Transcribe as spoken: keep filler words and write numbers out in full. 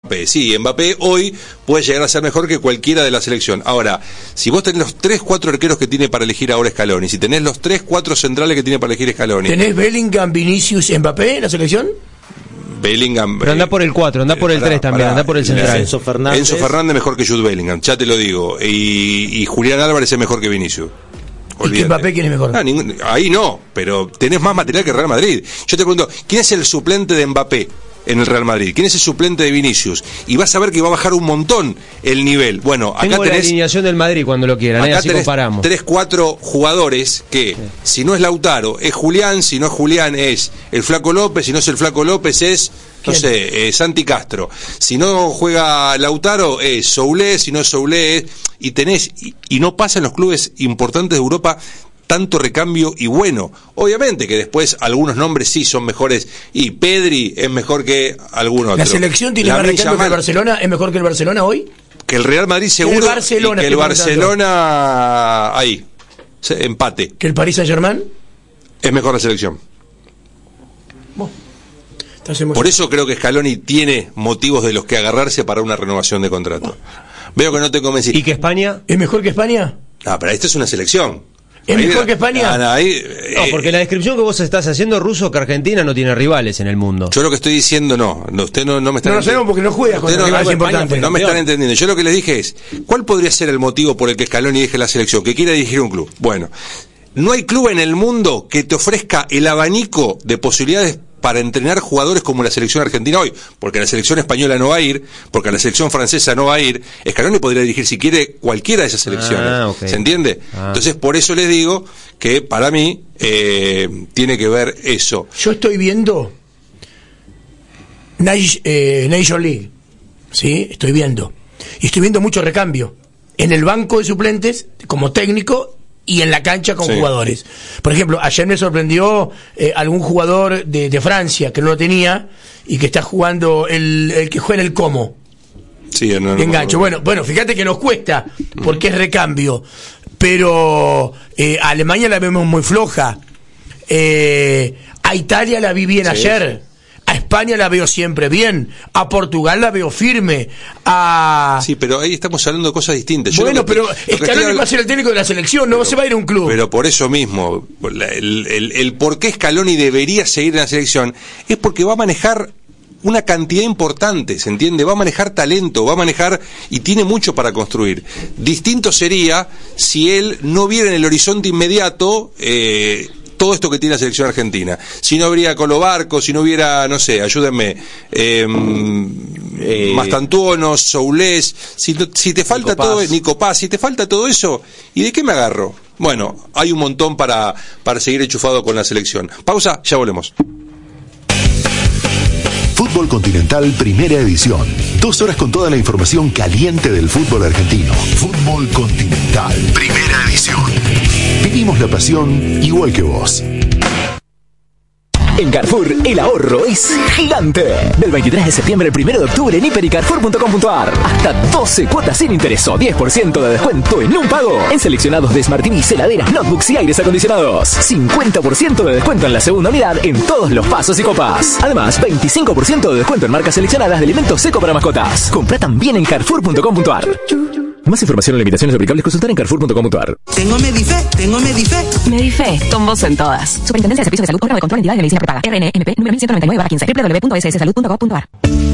Mbappé. Sí, Mbappé hoy puede llegar a ser mejor que cualquiera de la selección. Ahora, si vos tenés los tres, cuatro arqueros que tiene para elegir ahora Scaloni, si tenés los tres, cuatro centrales que tiene para elegir Scaloni. ¿Tenés Bellingham, Vinicius, Mbappé en la selección? Bellingham. Pero anda por el cuatro, anda por el tres también, anda por el central. Enzo Fernández. Enzo Fernández mejor que Jude Bellingham, ya te lo digo. Y, y Julián Álvarez es mejor que Vinicius. Olvídate. ¿Y que Mbappé quién es mejor? Ah, ningún, ahí no, pero tenés más material que Real Madrid. Yo te pregunto, ¿quién es el suplente de Mbappé en el Real Madrid? ¿Quién es el suplente de Vinicius? Y vas a ver que va a bajar un montón el nivel. Bueno, acá Tengo tenés la alineación del Madrid cuando lo quieran, acá ¿eh? Así tenés comparamos. tres, cuatro jugadores que, sí. Si no es Lautaro, es Julián, si no es Julián, es el Flaco López, si no es el Flaco López, es, no ¿Quién? sé, eh, Santi Castro. Si no juega Lautaro, es Soulé, si no es Soulé, es, y tenés, y, y no pasa en los clubes importantes de Europa tanto recambio y bueno. Obviamente que después algunos nombres sí son mejores y Pedri es mejor que algún otro. ¿La selección tiene más recambio que el Barcelona? ¿Es mejor que el Barcelona hoy? Que el Real Madrid seguro el Barcelona, y que el Barcelona ahí, empate. ¿Que el Paris Saint-Germain? Es mejor la selección. Bueno, por eso creo que Scaloni tiene motivos de los que agarrarse para una renovación de contrato. Bueno. Veo que no te convencí. ¿Y que España? ¿Es mejor que España? Ah, pero esto es una selección. ¿Es ahí mejor que España? Ah, no, ahí, eh, no, porque la descripción que vos estás haciendo, Russo, que Argentina no tiene rivales en el mundo. Yo lo que estoy diciendo, no, no usted no, no me está No lo sabemos porque no juega con no, rivales no, importantes. No me están entendiendo. Yo lo que les dije es, ¿cuál podría ser el motivo por el que Scaloni deje la selección? Que quiera dirigir un club. Bueno, no hay club en el mundo que te ofrezca el abanico de posibilidades para entrenar jugadores como la selección argentina hoy, porque la selección española no va a ir, porque la selección francesa no va a ir. Scaloni podría dirigir si quiere cualquiera de esas selecciones, ah, okay. ¿Se entiende? Ah. Entonces por eso les digo que para mí eh, tiene que ver eso. Yo estoy viendo eh, Nation League, ¿sí? Estoy viendo y estoy viendo mucho recambio en el banco de suplentes como técnico y en la cancha con sí. jugadores. Por ejemplo, ayer me sorprendió eh, algún jugador de, de Francia que no lo tenía y que está jugando el, el que juega en el Como. Sí, no, de engancho. No, no, no. Bueno, bueno, fíjate que nos cuesta porque es recambio, pero eh, a Alemania la vemos muy floja. Eh, a Italia la vi bien sí. ayer. A España la veo siempre bien, a Portugal la veo firme, a... Sí, pero ahí estamos hablando de cosas distintas. Yo bueno, que, pero Scaloni habl... va a ser el técnico de la selección, no pero, se va a ir a un club. Pero por eso mismo, el, el, el por qué Scaloni debería seguir en la selección es porque va a manejar una cantidad importante, ¿se entiende? Va a manejar talento, va a manejar y tiene mucho para construir. Distinto sería si él no viera en el horizonte inmediato... Eh, todo esto que tiene la selección argentina. Si no habría Colobarco, si no hubiera, no sé, ayúdenme, eh, eh, Mastantuono, Soulés, si, si te falta Nico todo, Paz. Nico Paz, si te falta todo eso, ¿y de qué me agarro? Bueno, hay un montón para, para seguir enchufado con la selección. Pausa, ya volvemos. Fútbol Continental Primera Edición. Dos horas con toda la información caliente del fútbol argentino. Fútbol Continental Primera Edición. Vivimos la pasión igual que vos. En Carrefour, el ahorro es gigante. Del veintitrés de septiembre al primero de octubre en hiper y carrefour punto com punto a r. Hasta doce cuotas sin interés o diez por ciento de descuento en un pago. En seleccionados de Smart T V, heladeras, notebooks y aires acondicionados. cincuenta por ciento de descuento en la segunda unidad en todos los pasos y copas. Además, veinticinco por ciento de descuento en marcas seleccionadas de alimentos seco para mascotas. Compra también en carrefour punto com punto a r. Más información o limitaciones aplicables consultar en carrefour punto com punto a r. Tengo Medife, tengo Medife. Medife, con vos en todas. Superintendencia de Servicios de Salud, órgano de control de entidades de medicina prepaga. R N M P número mil ciento noventa y nueve barra quince. doble u doble u doble u punto s s salud punto gov punto a r.